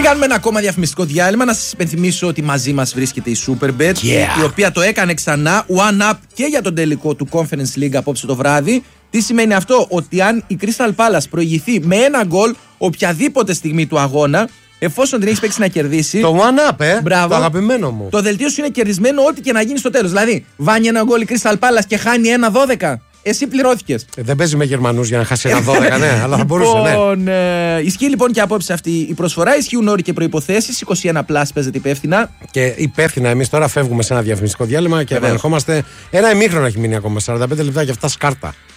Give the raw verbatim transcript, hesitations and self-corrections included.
κάνουμε ένα ακόμα διαφημιστικό διάλειμμα, να σας υπενθυμίσω ότι μαζί μας βρίσκεται η Superbet, Yeah. η οποία το έκανε ξανά one up και για τον τελικό του Conference League απόψε το βράδυ. Τι σημαίνει αυτό? Ότι αν η Crystal Palace προηγηθεί με ένα γκολ οποιαδήποτε στιγμή του αγώνα, εφόσον την έχει παίξει να κερδίσει. Το one up, ε! Μπράβο, το αγαπημένο μου. Το δελτίο σου είναι κερδισμένο ό,τι και να γίνει στο τέλος. Δηλαδή, βάνει ένα γκολ η Crystal Palace και χάνει ένα δώδεκα. Εσύ πληρώθηκες. Ε, δεν παίζει με Γερμανούς για να χάσει ένα δώδεκα, ναι, αλλά θα μπορούσε, ναι. Λοιπόν, ε, ισχύει λοιπόν και απόψε αυτή η προσφορά. Ισχύουν όροι και προϋποθέσεις. είκοσι ένα πλας παίζεται υπεύθυνα. Και υπεύθυνα, εμείς τώρα φεύγουμε σε ένα διαφημιστικό διάλειμμα και Βεβαίως. ερχόμαστε. Ένα ημίχρονο έχει μείνει ακόμα, σαράντα πέντε λεπτά και αυτά σκάρτα.